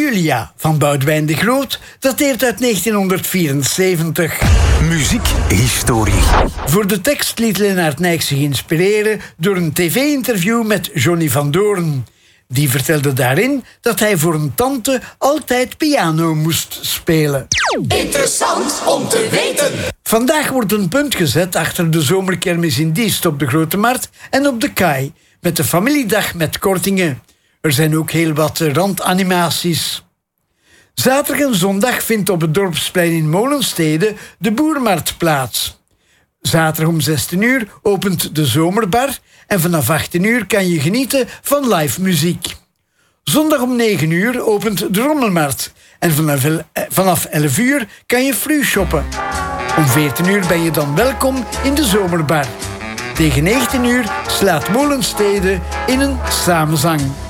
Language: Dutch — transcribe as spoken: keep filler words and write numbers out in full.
Julia van Boudewijn de Groot dateert uit negentienhonderdvierenzeventig. Muziekhistorie. Voor de tekst liet Lennart Nijk zich inspireren door een tv-interview met Johnny van Doorn. Die vertelde daarin dat hij voor een tante altijd piano moest spelen. Interessant om te weten. Vandaag wordt een punt gezet achter de zomerkermis in Diest op de Grote Markt en op de Kaai, met de familiedag met kortingen. Er zijn ook heel wat randanimaties. Zaterdag en zondag vindt op het Dorpsplein in Molenstede de Boermarkt plaats. Zaterdag om zestien uur opent de Zomerbar en vanaf achttien uur kan je genieten van live muziek. Zondag om negen uur opent de Rommelmarkt en vanaf, vanaf elf uur kan je free shoppen. Om veertien uur ben je dan welkom in de Zomerbar. Tegen negentien uur slaat Molenstede in een samenzang.